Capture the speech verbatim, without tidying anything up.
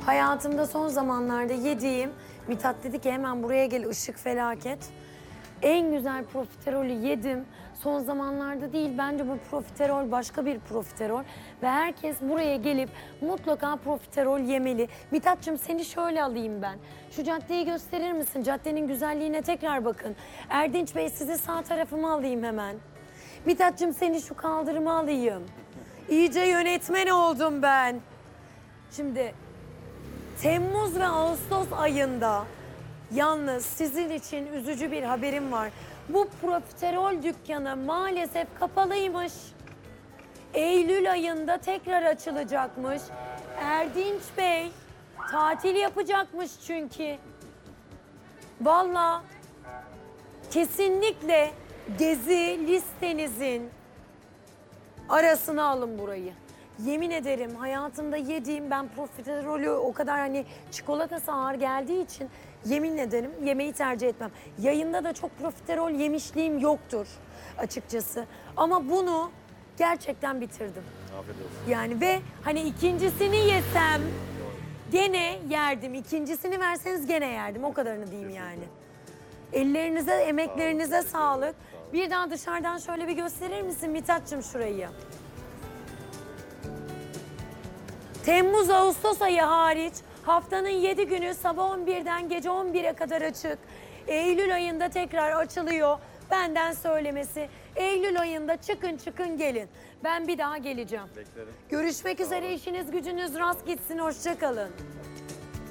Hayatımda son zamanlarda yediğim, Mithat dedi ki hemen buraya gel, ışık felaket. En güzel profiterolü yedim. Son zamanlarda değil, bence bu profiterol başka bir profiterol. Ve herkes buraya gelip mutlaka profiterol yemeli. Mithat'cığım seni şöyle alayım ben. Şu caddeyi gösterir misin? Caddenin güzelliğine tekrar bakın. Erdinç Bey, sizi sağ tarafıma alayım hemen. Mithat'cığım seni şu kaldırıma alayım. İyice yönetmen oldum ben. Şimdi Temmuz ve Ağustos ayında yalnız sizin için üzücü bir haberim var. Bu profiterol dükkanı maalesef kapalıymış. Eylül ayında tekrar açılacakmış. Erdinç Bey tatil yapacakmış çünkü. Vallahi kesinlikle gezi listenizin arasına alın burayı. Yemin ederim hayatımda yediğim, ben profiterolü o kadar hani çikolatası ağır geldiği için yemin ederim yemeği tercih etmem. Yayında da çok profiterol yemişliğim yoktur açıkçası. Ama bunu gerçekten bitirdim. Afiyet olsun. Yani ve hani ikincisini yesem gene yerdim. İkincisini verseniz gene yerdim. O kadarını diyeyim yani. Ellerinize, emeklerinize sağlık. Bir daha dışarıdan şöyle bir gösterir misin Mithat'cığım şurayı? Temmuz, Ağustos ayı hariç haftanın yedi günü sabah on birden gece on bire kadar açık. Eylül ayında tekrar açılıyor. Benden söylemesi. Eylül ayında çıkın çıkın gelin. Ben bir daha geleceğim. Beklerim. Görüşmek üzere, işiniz gücünüz rast gitsin. Hoşça kalın.